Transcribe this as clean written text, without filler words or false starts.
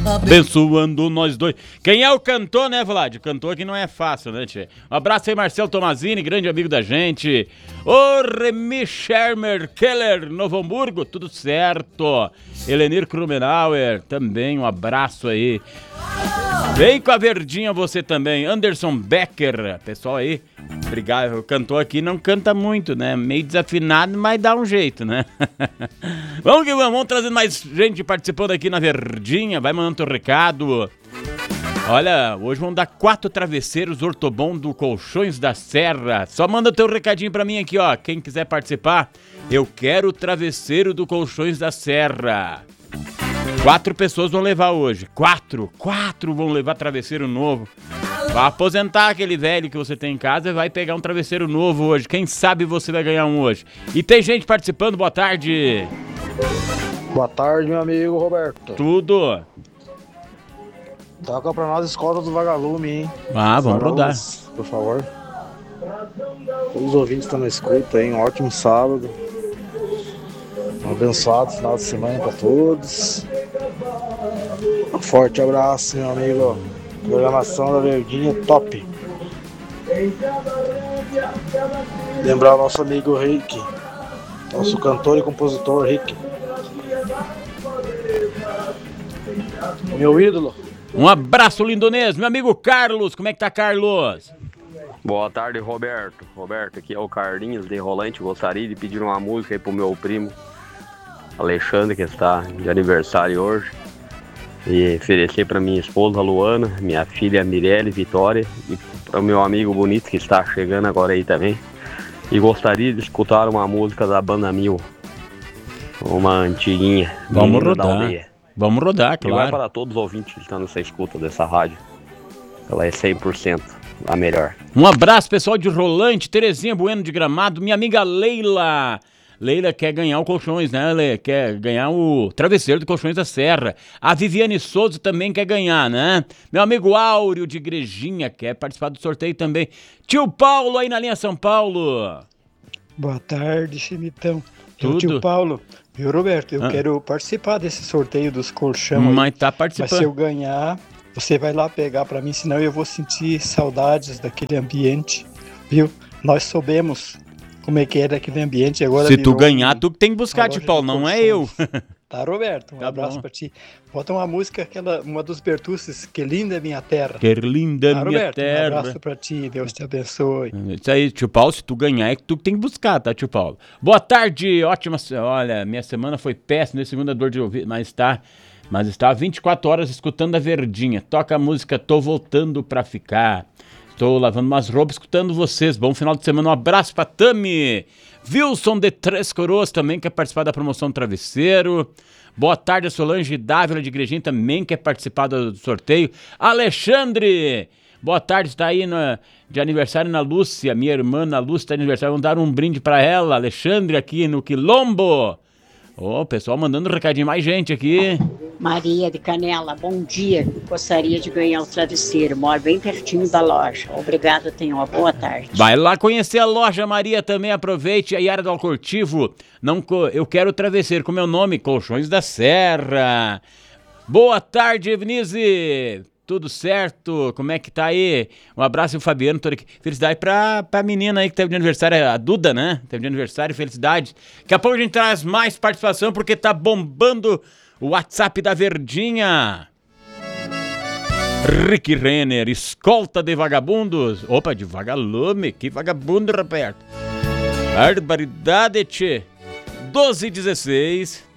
Abençoando nós dois. Quem é o cantor, né, Vlad? O cantor aqui não é fácil, né, tchê? Um abraço aí, Marcelo Tomazini, grande amigo da gente. Ô, Remy Schermer Keller, Novo Hamburgo, tudo certo. Elenir Krumenauer, também um abraço aí. Vem com a verdinha você também. Anderson Becker, pessoal aí, obrigado. O cantor aqui não canta muito, né? Meio desafinado, mas dá um jeito, né? Vamos que vamos trazendo mais gente participando aqui na verdinha. Vai mandando teu recado. Olha, hoje vamos dar 4 travesseiros Ortobon do Colchões da Serra. Só manda teu recadinho pra mim aqui, ó. Quem quiser participar, eu quero o travesseiro do Colchões da Serra. 4 pessoas vão levar hoje. 4 vão levar travesseiro novo. Vai aposentar aquele velho que você tem em casa e vai pegar um travesseiro novo hoje. Quem sabe você vai ganhar um hoje. E tem gente participando, boa tarde. Boa tarde, meu amigo Roberto. Tudo. Toca pra nós Escola do Vagalume, hein? Ah, vamos rodar. Por favor. Todos os ouvintes estão na escuta, hein? Um ótimo sábado. Um abençoado final de semana pra todos. Um forte abraço, meu amigo. Programação da Verdinha top. Lembrar o nosso amigo Rick, nosso cantor e compositor Rick. Meu ídolo. Um abraço, lindonês. Meu amigo Carlos, como é que tá, Carlos? Boa tarde, Roberto. Roberto, aqui é o Carlinhos de Rolante. Gostaria de pedir uma música aí pro meu primo Alexandre, que está de aniversário hoje, e oferecer para minha esposa Luana, minha filha Mirelle Vitória, e para o meu amigo bonito que está chegando agora aí também. E gostaria de escutar uma música da Banda Mil, uma antiguinha. Vamos rodar. Vamos rodar, claro. E vai para todos os ouvintes que estão nessa escuta dessa rádio. Ela é 100% a melhor. Um abraço, pessoal de Rolante, Terezinha Bueno de Gramado, minha amiga Leila. Leila quer ganhar o Colchões, né? Ela quer ganhar o travesseiro do Colchões da Serra. A Viviane Souza também quer ganhar, né? Meu amigo Áureo de Igrejinha quer participar do sorteio também. Tio Paulo aí na linha São Paulo. Boa tarde, Chimitão. Tudo. Tio Paulo, viu, Roberto? Eu quero participar desse sorteio dos colchão aí. Mas tá participando. Mas se eu ganhar, você vai lá pegar pra mim, senão eu vou sentir saudades daquele ambiente, viu? Nós soubemos como é que é daquele ambiente agora. Se tu ganhar, tu tem que buscar, tio Paulo, não é eu. Tá, Roberto? Um abraço pra ti. Bota uma música, uma dos Bertucces, Que Linda é Minha Terra. Que linda minha Roberto, terra. Um abraço pra ti, Deus te abençoe. Isso aí, tio Paulo, se tu ganhar, é que tu tem que buscar, tá, tio Paulo? Boa tarde, ótima. Olha, minha semana foi péssima, segunda dor de ouvido, mas está 24 horas escutando a verdinha. Toca a música Tô Voltando Pra Ficar. Estou lavando umas roupas, escutando vocês. Bom final de semana, um abraço pra Tami. Wilson de Três Coroas também quer participar da promoção Travesseiro. Boa tarde, a Solange Dávila de Igrejinha também quer participar do sorteio. Alexandre, boa tarde, está aí de aniversário na Lúcia. Minha irmã na Lúcia está de aniversário, vamos dar um brinde para ela. Alexandre aqui no Quilombo. Ô, pessoal mandando um recadinho, mais gente aqui. Maria de Canela, bom dia. Gostaria de ganhar o travesseiro. Moro bem pertinho da loja. Obrigado, tenha uma boa tarde. Vai lá conhecer a loja, Maria, também aproveite. A Yara do Alcortivo. Eu quero o travesseiro com meu nome, Colchões da Serra. Boa tarde, Evenise. Tudo certo? Como é que tá aí? Um abraço, Fabiano. Felicidade pra menina aí que teve de aniversário, a Duda, né? Teve de aniversário, felicidade. Daqui a pouco a gente traz mais participação porque tá bombando o WhatsApp da Verdinha. Rick Renner, escolta de vagabundos. Opa, de vagalume. Que vagabundo, Roberto. Barbaridade, tchê. 12:16.